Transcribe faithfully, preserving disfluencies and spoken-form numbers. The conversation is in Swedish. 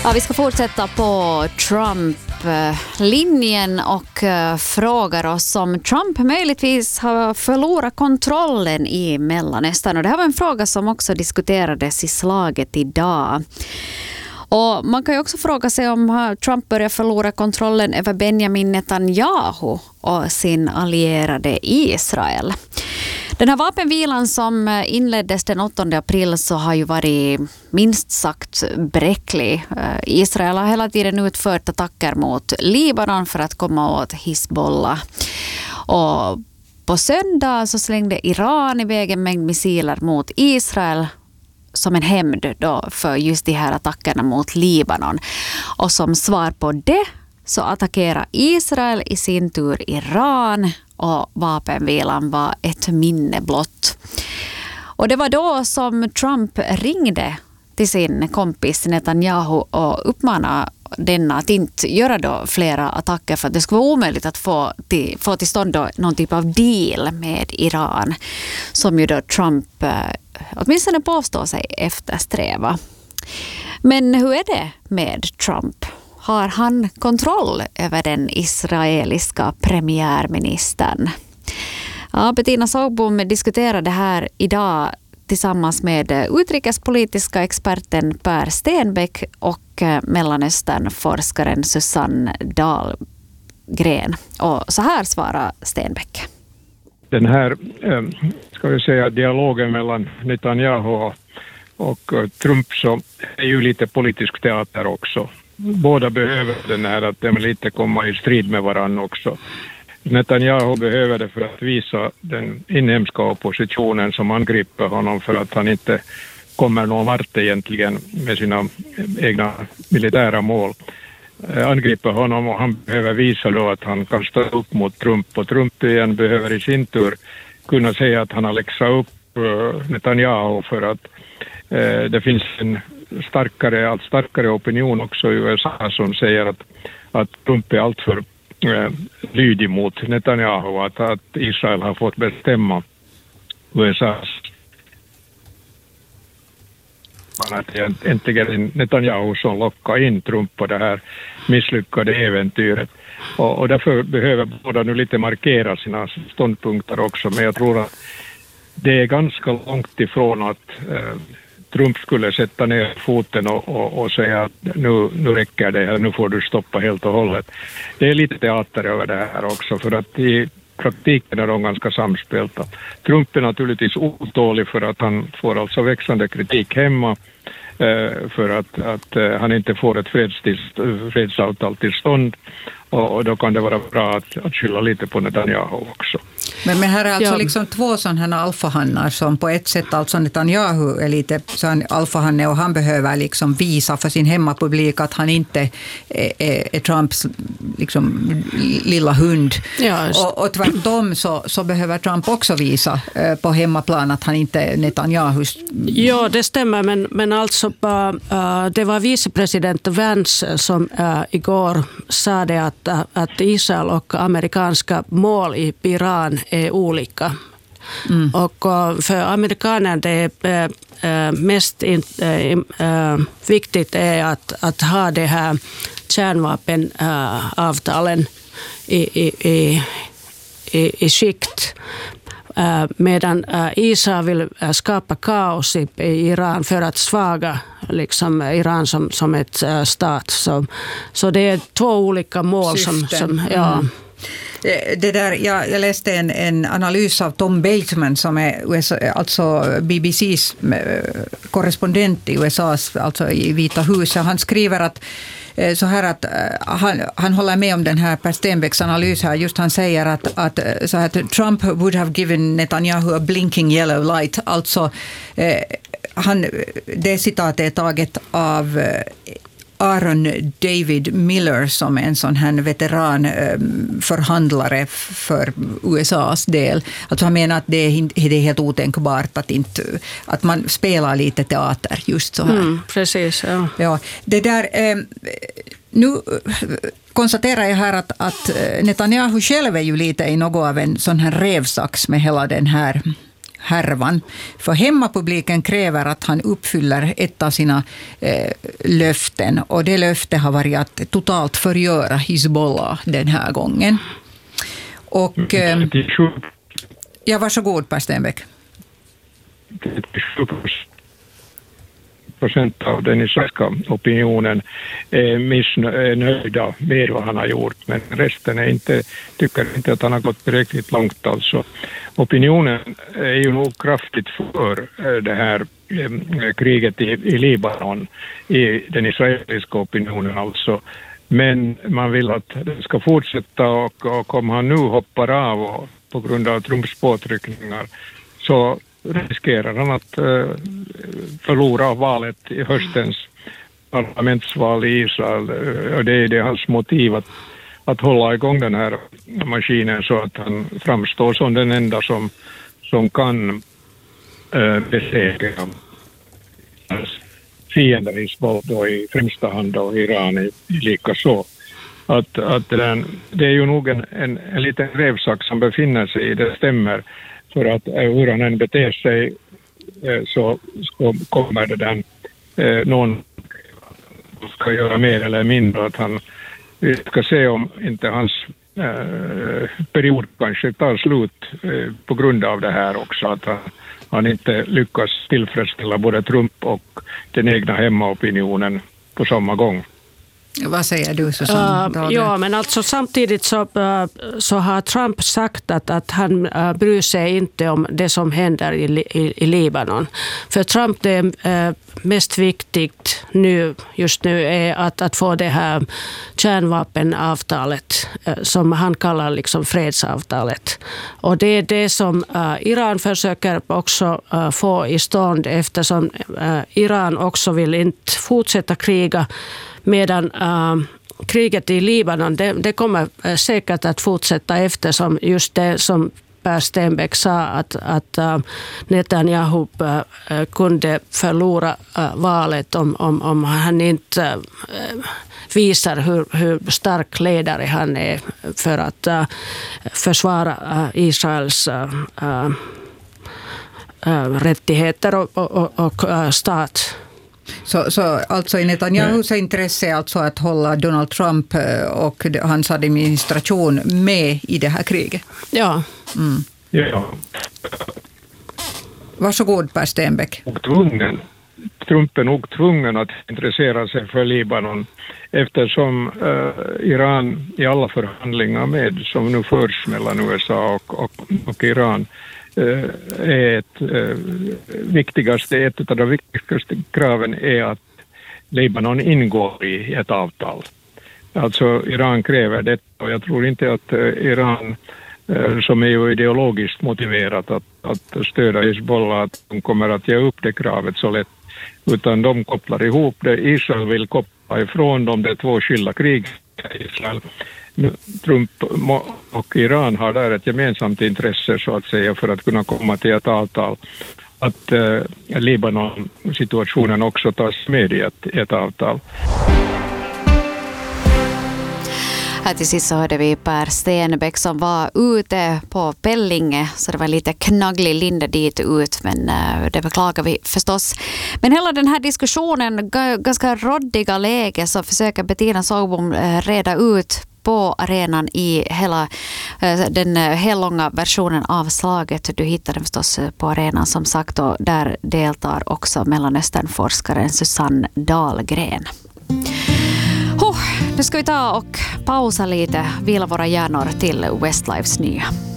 Ja, vi ska fortsätta på Trump-linjen och frågar oss om Trump möjligtvis har förlorat kontrollen i Mellanöstern. Och det här var en fråga som också diskuterades i slaget idag. Och man kan ju också fråga sig om Trump börjar förlora kontrollen över Benjamin Netanyahu och sin allierade Israel. Den här vapenvilan som inleddes den åttonde april så har ju varit minst sagt bräcklig. Israel har hela tiden utfört attacker mot Libanon för att komma åt Hizbollah. Och på söndag så slängde Iran iväg en mängd missiler mot Israel som en hämnd då för just de här attackerna mot Libanon. Och som svar på det så attackerar Israel i sin tur Iran och vapenvilan var ett minne blott. Och det var då som Trump ringde till sin kompis Netanyahu och uppmanade denna att inte göra då flera attacker för att det skulle vara omöjligt att få till, få till stånd då någon typ av deal med Iran som ju då Trump eh, åtminstone påstår sig eftersträva. Men hur är det med Trump? Har han kontroll över den israeliska premiärministern? Ja, Bettina Sågbom diskuterade det här idag tillsammans med utrikespolitiska experten Per Stenbeck och Mellanösternforskaren Susanne Dahlgren. Och så här svarar Stenbeck. Den här ska vi säga, dialogen mellan Netanyahu och Trump så är ju lite politisk teater också. Båda behöver den här att de lite kommer i strid med varandra också. Netanyahu behöver det för att visa den inhemska oppositionen som angriper honom för att han inte kommer någon vart egentligen med sina egna militära mål. Angriper honom och han behöver visa då att han kan stå upp mot Trump och Trump igen behöver i sin tur kunna säga att han har läxat upp Netanyahu för att eh, det finns en starkare, allt starkare opinion också i U S A som säger att, att Trump är alltför eh, lydig mot Netanyahu, att, att Israel har fått bestämma U S A:s. Att äntligen Netanyahu som lockar in Trump på det här misslyckade äventyret. Och, och därför behöver båda nu lite markera sina ståndpunkter också. Men jag tror att det är ganska långt ifrån att eh, Trump skulle sätta ner foten och, och, och säga att nu, nu räcker det här, nu får du stoppa helt och hållet. Det är lite teater över det här också för att i praktiken är de ganska samspelta. Trump är naturligtvis otålig för att han får alltså växande kritik hemma eh, för att, att eh, han inte får ett fredsavtal till stånd och, och då kan det vara bra att, att skylla lite på Netanyahu också. Men, men här är alltså ja. liksom två sådana här alfahannar som på ett sätt, alltså Netanyahu är lite så en alfahanne och han behöver liksom visa för sin hemmapublik att han inte är, är, är Trumps liksom lilla hund. Ja, och, och tvärtom så, så behöver Trump också visa eh, på hemmaplan att han inte är Netanyahus. Ja, det stämmer, men, men alltså uh, det var vicepresident Vance som uh, igår sa det att, uh, att Israel och amerikanska mål i Iran är olika. Mm. Och uh, för amerikaner det är uh, mest in, uh, uh, viktigt är att, att ha det här kärnvapenavtalen uh, i, i, i, i, i skikt. Uh, medan uh, Israel vill uh, skapa kaos i, i Iran för att svaga liksom, Iran som, som ett uh, stat. Så, så det är två olika mål. Som, som, ja. Mm. Det där, jag, jag läste en, en analys av Tom Bateman som är U S A, alltså B B C:s korrespondent i U S A, alltså i Vita huset. Han skriver att så här att han, han håller med om den här Per Stenbecks analys här. Just han säger att, att, så att Trump would have given Netanyahu a blinking yellow light. Alltså eh, han, det citatet är taget av Aaron David Miller som är en sån här veteran förhandlare för U S A:s del. Alltså han menar att det är, det är helt otänkbart att, inte, att man spelar lite teater just så här. Mm, precis, ja. Ja, det där, eh, nu konstaterar jag här att, att Netanyahu själv är ju lite i något av en sån här revsax med hela den här härvan. För hemmapubliken kräver att han uppfyller ett av sina eh, löften. Och det löftet har varit att totalt förgöra Hizbollah den här gången. Och... Eh, ja, varsågod, Per Stenbeck. Procent av den israeliska opinionen är missnöjda med vad han har gjort, men resten är inte, tycker inte att han har gått tillräckligt långt. Alltså. Opinionen är ju nog kraftigt för det här eh, kriget i, i Libanon, i den israeliska opinionen alltså. Men man vill att det ska fortsätta, och, och om han nu hoppar av och, på grund av Trumps påtryckningar, så riskerar han att uh, förlora valet i höstens parlamentsval i Israel. Och det är det hans motiv att, att hålla igång den här maskinen så att han framstår som den enda som, som kan uh, besegra fiender i då i främsta hand och Iran i, i lika så. Att, att den, det är ju nog en, en, en liten revsak som befinner sig i, det stämmer. För att hur han än beter sig så, så kommer det den eh, någon ska göra mer eller mindre. Att han, vi ska se om inte hans eh, period kanske tar slut eh, på grund av det här också. Att han, han inte lyckas tillfredsställa både Trump och den egna hemmaopinionen på samma gång. Vad säger du, Susanne? Uh, ja, men alltså samtidigt så, uh, så har Trump sagt att, att han uh, bryr sig inte om det som händer i, i, i Libanon. För Trump, det är uh, mest viktigt nu, just nu är att, att få det här kärnvapenavtalet uh, som han kallar liksom fredsavtalet. Och det är det som uh, Iran försöker också uh, få i stånd, eftersom uh, Iran också vill inte fortsätta kriga. Medan äh, kriget i Libanon, det, det kommer äh, säkert att fortsätta, eftersom just det som Per Stenbeck sa, att, att äh, Netanyahu äh, kunde förlora äh, valet om, om, om han inte äh, visar hur, hur stark ledare han är för att äh, försvara äh, Israels äh, äh, rättigheter och, och, och äh, stat. Så, så alltså i Netanyahus intresse alltså att hålla Donald Trump och hans administration med i det här kriget? Ja. Mm. Ja. Varsågod, Per Stenbeck. Tvungen. Trump är nog tvungen att intressera sig för Libanon eftersom uh, Iran i alla förhandlingar med som nu förs mellan U S A och, och, och Iran är ett, eh, viktigaste, ett av de viktigaste kraven är att Libanon ingår i ett avtal. Alltså Iran kräver det, och jag tror inte att eh, Iran eh, som är ju ideologiskt motiverat att, att stödja Hizbollah, att de kommer att ge upp det kravet så lätt, utan de kopplar ihop det. Israel vill koppla ifrån dem, det är två skilda krig i Israel. Trump och Iran har där ett gemensamt intresse så att säga för att kunna komma till ett avtal. Att eh, Libanon-situationen också tas med i ett, ett avtal. Här till sist så hörde vi Per Stenbeck som var ute på Pellinge, så det var lite knagglig linda dit ut, men uh, det beklagar vi förstås. Men hela den här diskussionen, g- ganska råddiga läge, så försöker Bettina Sågbom uh, reda ut på arenan i hela uh, den uh, hellånga versionen av slaget. Du hittar den förstås på arenan som sagt, och där deltar också Mellanösternforskaren Susanne Dahlgren. Oh, nu ska vi ta och pausa lite, vila våra hjärnor till Westlifes nya.